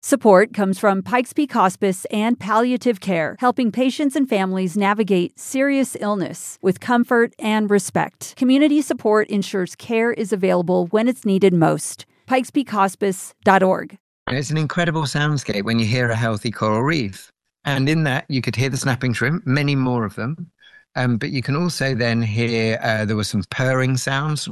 Support comes from Pikes Peak Hospice and Palliative Care, helping patients and families navigate serious illness with comfort and respect. Community support ensures care is available when it's needed most. pikespeakhospice.org. It's an incredible soundscape when you hear a healthy coral reef. And in that, you could hear the snapping shrimp, many more of them. But you can also then hear, there were some purring sounds,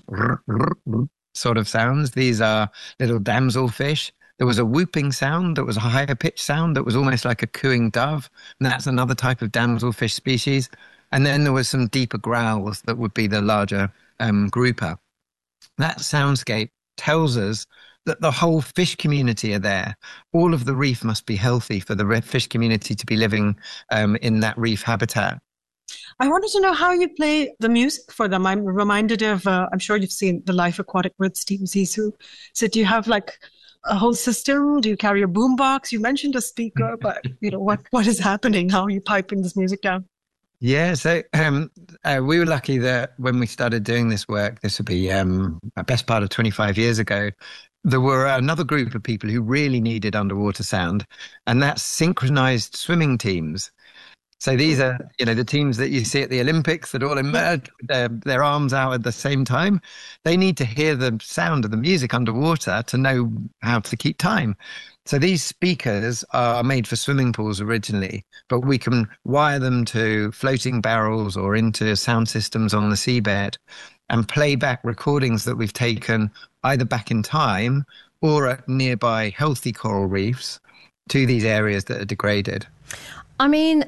sort of sounds. These are little damselfish. There was a whooping sound that was a higher pitched sound that was almost like a cooing dove. And that's another type of damselfish species. And then there was some deeper growls that would be the larger grouper. That soundscape tells us that the whole fish community are there. All of the reef must be healthy for the fish community to be living in that reef habitat. I wanted to know how you play the music for them. I'm reminded of, I'm sure you've seen The Life Aquatic with Stephen Zissou. So do you have like a whole system? Do you carry a boombox? You mentioned a speaker, but what is happening? How are you piping this music down? Yeah, so we were lucky that when we started doing this work, this would be a best part of 25 years ago, there were another group of people who really needed underwater sound, and that's synchronized swimming teams. So these are, the teams that you see at the Olympics that all emerge with their arms out at the same time. They need to hear the sound of the music underwater to know how to keep time. So these speakers are made for swimming pools originally, but we can wire them to floating barrels or into sound systems on the seabed and play back recordings that we've taken either back in time or at nearby healthy coral reefs to these areas that are degraded. I mean,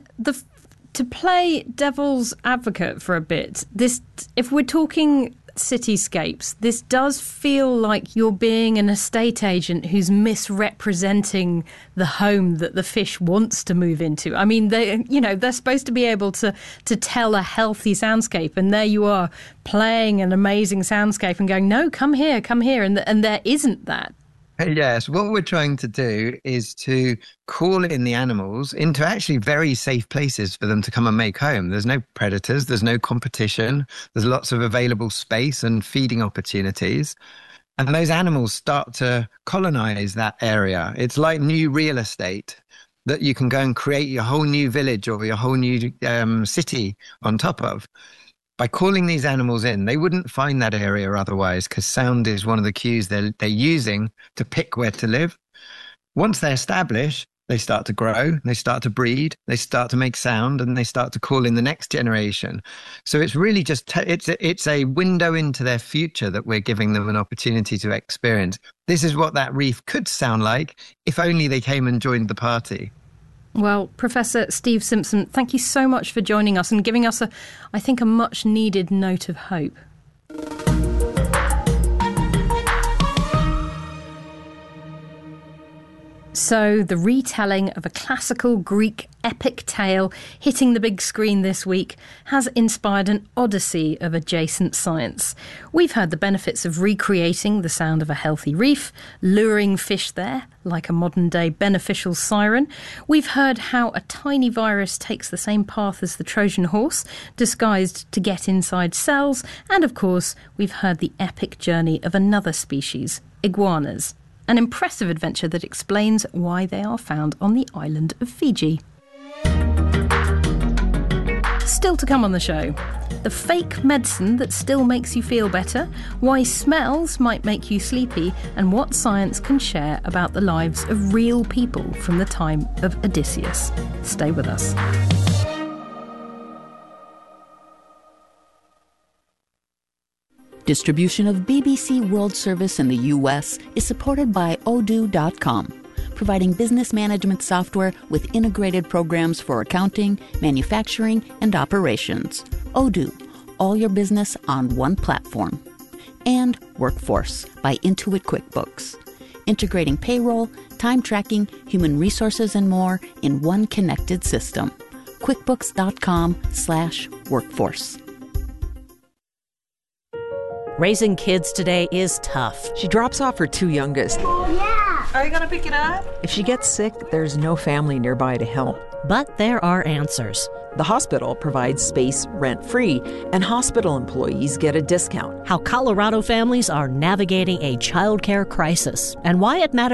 to play devil's advocate for a bit, if we're talking cityscapes, this does feel like you're being an estate agent who's misrepresenting the home that the fish wants to move into. I mean, they're supposed to be able to tell a healthy soundscape, and there you are playing an amazing soundscape and going, no, come here, and there isn't that. Yes, what we're trying to do is to call in the animals into actually very safe places for them to come and make home. There's no predators, there's no competition, there's lots of available space and feeding opportunities. And those animals start to colonize that area. It's like new real estate that you can go and create your whole new village or your whole new city on top of. By calling these animals in, they wouldn't find that area otherwise, because sound is one of the cues they're using to pick where to live. Once they establish, they start to grow, they start to breed, they start to make sound, and they start to call in the next generation. So it's really just, it's a window into their future that we're giving them an opportunity to experience. This is what that reef could sound like if only they came and joined the party. Well, Professor Steve Simpson, thank you so much for joining us and giving us, I think, a much-needed note of hope. So, the retelling of a classical Greek epic tale hitting the big screen this week has inspired an odyssey of adjacent science. We've heard the benefits of recreating the sound of a healthy reef, luring fish there like a modern-day beneficial siren. We've heard how a tiny virus takes the same path as the Trojan horse, disguised to get inside cells. And, of course, we've heard the epic journey of another species, iguanas. An impressive adventure that explains why they are found on the island of Fiji. Still to come on the show, the fake medicine that still makes you feel better, why smells might make you sleepy, and what science can share about the lives of real people from the time of Odysseus. Stay with us. Distribution of BBC World Service in the U.S. is supported by Odoo.com, providing business management software with integrated programs for accounting, manufacturing, and operations. Odoo, all your business on one platform. And Workforce by Intuit QuickBooks, integrating payroll, time tracking, human resources, and more in one connected system. QuickBooks.com/workforce. Raising kids today is tough. She drops off her two youngest. Yeah. Are you going to pick it up? If she gets sick, there's no family nearby to help. But there are answers. The hospital provides space rent-free, and hospital employees get a discount. How Colorado families are navigating a childcare crisis and why it matters